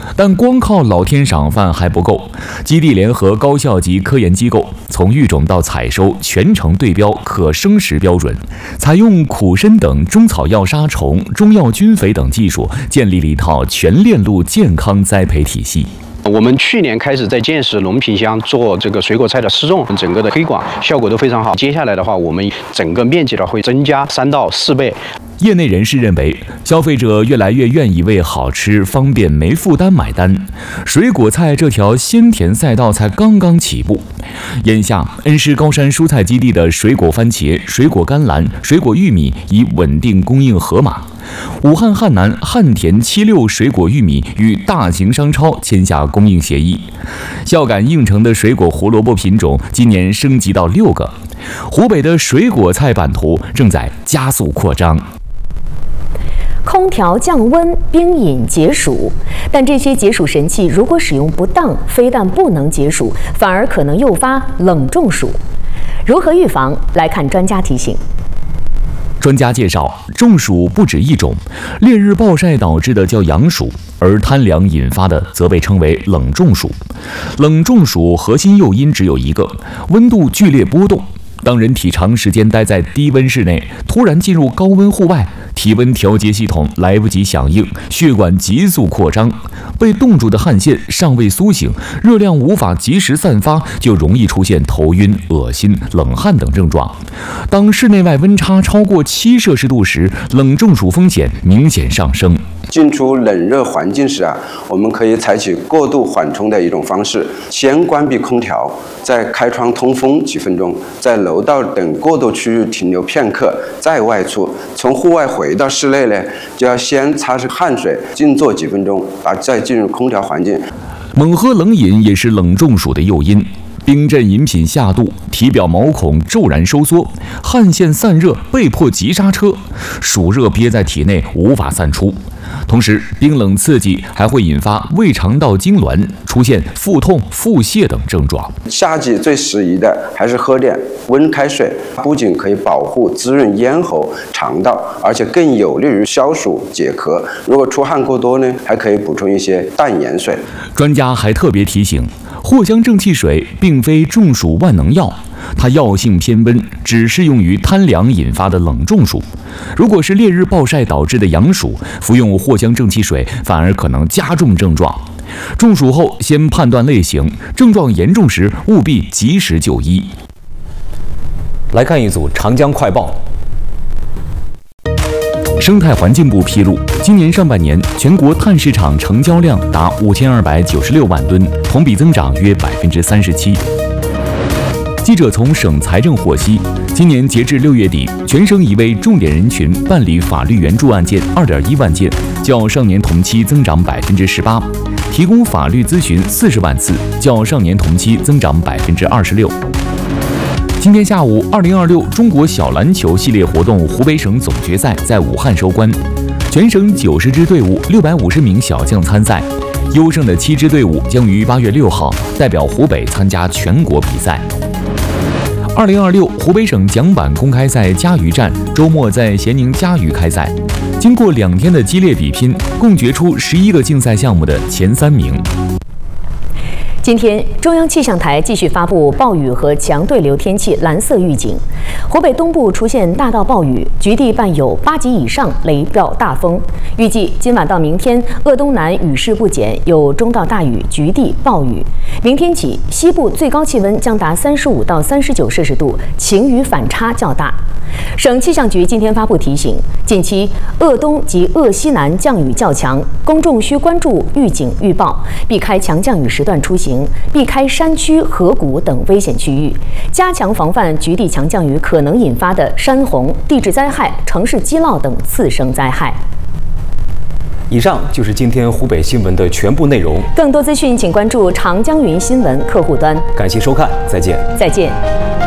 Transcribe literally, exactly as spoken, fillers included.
但光靠老天赏饭还不够，基地联合高校级科研机构，从育种到采收全程对标可生食标准，采用苦参等中草药杀虫、中药菌肥等技术，建立了一套全链路健康栽培体系。 我们去年开始在建设龙品乡做这个水果菜的试种，整个的推广效果都非常好。接下来的话，我们整个面积的会增加三到四倍。 业内人士认为，消费者越来越愿意为好吃、方便、没负担买单。水果菜这条鲜甜赛道才刚刚起步。眼下，恩施高山蔬菜基地的水果番茄、水果甘蓝、水果玉米已稳定供应盒马。武汉汉南汉田七六水果玉米与大型商超签下供应协议，孝感应城的水果胡萝卜品种今年升级到六个。湖北的水果菜版图正在加速扩张。 空调降温、冰饮解暑，但这些解暑神器如果使用不当，非但不能解暑，反而可能诱发冷中暑。如何预防？来看专家提醒。 专家介绍，中暑不止一种，烈日暴晒导致的叫阳暑，而贪凉引发的则被称为冷中暑。冷中暑核心诱因只有一个：温度剧烈波动。当人体长时间待在低温室内，突然进入高温户外，体温调节系统来不及响应，血管急速扩张，被冻住的汗腺尚未苏醒，热量无法及时散发，就容易出现头晕、恶心、冷汗等症状。当室内外温差超过七摄氏度时，冷中暑风险明显上升。 进出冷热环境时啊，我们可以采取过度缓冲的一种方式，先关闭空调，再开窗通风几分钟，在楼道等过渡区域停留片刻，再外出。从户外回到室内呢，就要先擦拭汗水，静坐几分钟，啊，再进入空调环境。 猛喝冷饮也是冷中暑的诱因。冰镇饮品下肚，体表毛孔骤然收缩，汗腺散热，被迫急刹车，暑热憋在体内无法散出。同时，冰冷刺激还会引发胃肠道痉挛，出现腹痛、腹泻等症状。 夏季最适宜的还是喝点温开水，不仅可以保护滋润咽喉、肠道，而且更有利于消暑解渴。如果出汗过多呢，还可以补充一些淡盐水。 专家还特别提醒，藿香正气水并非中暑万能药，它药性偏温，只适用于贪凉引发的冷中暑。如果是烈日暴晒导致的阳暑，服用藿香正气水反而可能加重症状。中暑后先判断类型，症状严重时务必及时就医。 来看一组长江快报。 生态环境部披露，今年上半年全国碳市场成交量达五千二百九十六万吨，同比增长约百分之三十七。记者从省财政获悉，今年截至六月底，全省已为重点人群办理法律援助案件二点一万件，较上年同期增长百分之十八；提供法律咨询四十万次，较上年同期增长百分之二十六。今天下午，二零二六中国小篮球系列活动湖北省总决赛在武汉收官，全省九十支队伍，六百五十名小将参赛。优胜的七支队伍将于八月六号代表湖北参加全国比赛。二零二六湖北省桨板公开赛嘉鱼站周末在咸宁嘉鱼开赛，经过两天的激烈比拼，共决出十一个竞赛项目的前三名。 今天，中央气象台继续发布暴雨和强对流天气蓝色预警。湖北东部出现大到暴雨，局地伴有八级以上雷暴大风。预计今晚到明天，鄂东南雨势不减，有中到大雨，局地暴雨。明天起，西部最高气温将达三十五到三十九摄氏度，晴雨反差较大。省气象局今天发布提醒，近期鄂东及鄂西南降雨较强，公众需关注预警预报，避开强降雨时段出行，避开山区、河谷等危险区域，加强防范局地强降雨可能引发的山洪、地质灾害、城市积涝等次生灾害。 以上就是今天湖北新闻的全部内容。 更多资讯，请关注长江云新闻客户端。 感谢收看，再见。 再见。